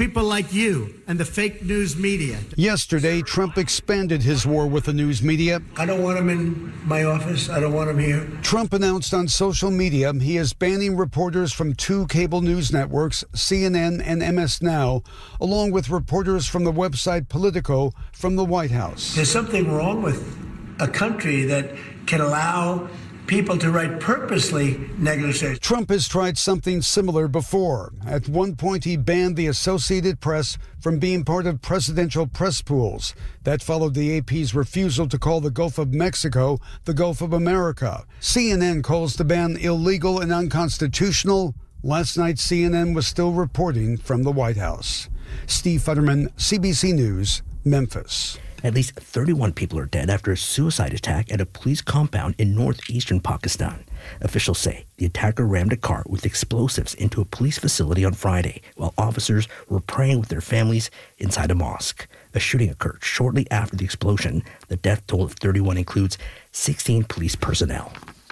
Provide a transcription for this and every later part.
people like you and the fake news media. Yesterday, Trump expanded his war with the news media. I don't want him in my office. I don't want him here. Trump announced on social media he is banning reporters from 2 cable news networks, CNN and MS Now, along with reporters from the website Politico from the White House. There's something wrong with a country that can allow people to write purposely negative things. Trump has tried something similar before. At one point, he banned the Associated Press from being part of presidential press pools. That followed the AP's refusal to call the Gulf of Mexico the Gulf of America. CNN calls the ban illegal and unconstitutional. Last night, CNN was still reporting from the White House. Steve Futterman, CBC News, Memphis. At least 31 people are dead after a suicide attack at a police compound in northeastern Pakistan. Officials say the attacker rammed a car with explosives into a police facility on Friday while officers were praying with their families inside a mosque. A shooting occurred shortly after the explosion. The death toll of 31 includes 16 police personnel.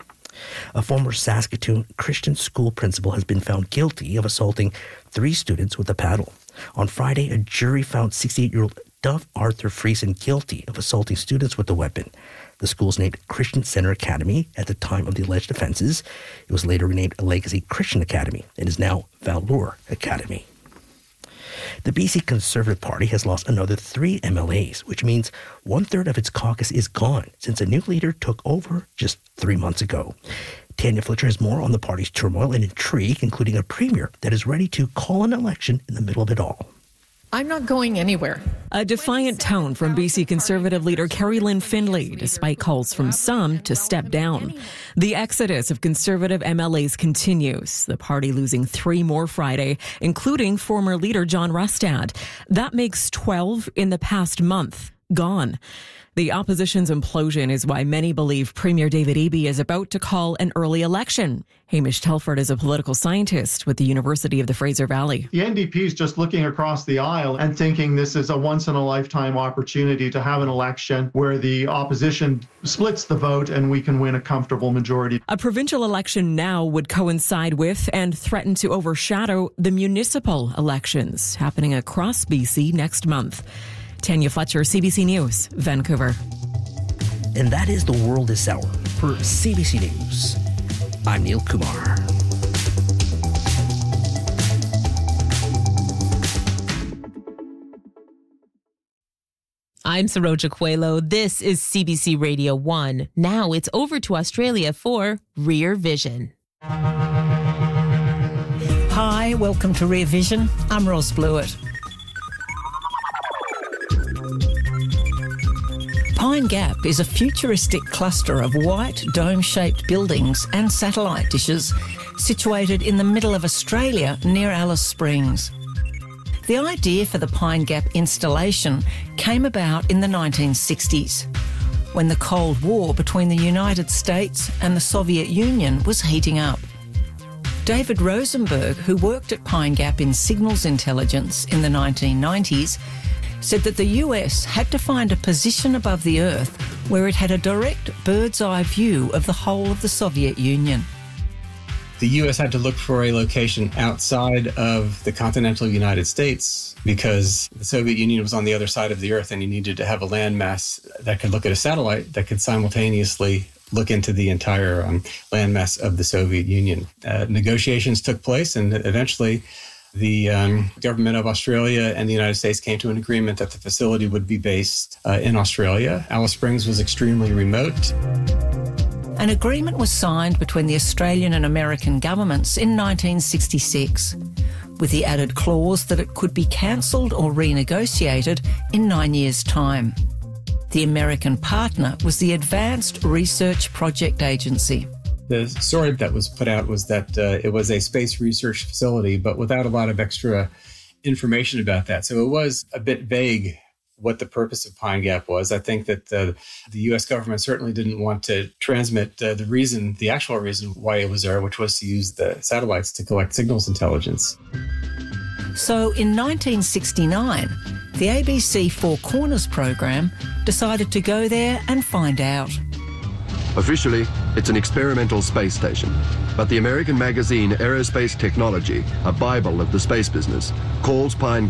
A former Saskatoon Christian school principal has been found guilty of assaulting 3 students with a paddle. On Friday, a jury found 68-year-old Dove Arthur Friesen guilty of assaulting students with a weapon. The school's named Christian Center Academy at the time of the alleged offenses. It was later renamed Legacy Christian Academy and is now Valour Academy. The BC Conservative Party has lost another 3 MLAs, which means 1/3 of its caucus is gone since a new leader took over just 3 months ago. Tanya Fletcher has more on the party's turmoil and intrigue, including a premier that is ready to call an election in the middle of it all. I'm not going anywhere. A defiant tone from BC Conservative leader Carrie Lynn Findlay, despite calls from some to step down. The exodus of Conservative MLAs continues, the party losing 3 more Friday, including former leader John Rustad. That makes 12 in the past month gone. The opposition's implosion is why many believe Premier David Eby is about to call an early election. Hamish Telford is a political scientist with the University of the Fraser Valley. The NDP is just looking across the aisle and thinking this is a once-in-a-lifetime opportunity to have an election where the opposition splits the vote and we can win a comfortable majority. A provincial election now would coincide with and threaten to overshadow the municipal elections happening across BC next month. Tanya Fletcher, CBC News, Vancouver. And that is The World This Hour. For CBC News, I'm Neil Kumar. I'm Saroja Coelho. This is CBC Radio 1. Now it's over to Australia for Rear Vision. Hi, welcome to Rear Vision. I'm Ros Blewett. Pine Gap is a futuristic cluster of white dome-shaped buildings and satellite dishes situated in the middle of Australia near Alice Springs. The idea for the Pine Gap installation came about in the 1960s, when the Cold War between the United States and the Soviet Union was heating up. David Rosenberg, who worked at Pine Gap in signals intelligence in the 1990s, said that the US had to find a position above the Earth where it had a direct bird's-eye view of the whole of the Soviet Union. The US had to look for a location outside of the continental United States because the Soviet Union was on the other side of the Earth, and you needed to have a landmass that could look at a satellite that could simultaneously look into the entire landmass of the Soviet Union. Negotiations took place, and eventually the government of Australia and the United States came to an agreement that the facility would be based in Australia. Alice Springs was extremely remote. An agreement was signed between the Australian and American governments in 1966, with the added clause that it could be cancelled or renegotiated in 9 years' time. The American partner was the Advanced Research Project Agency. The story that was put out was that it was a space research facility, but without a lot of extra information about that. So it was a bit vague what the purpose of Pine Gap was. I think that the U.S. government certainly didn't want to transmit the actual reason why it was there, which was to use the satellites to collect signals intelligence. So in 1969, the ABC Four Corners program decided to go there and find out. Officially, it's an experimental space station, but the American magazine Aerospace Technology, a bible of the space business, calls Pine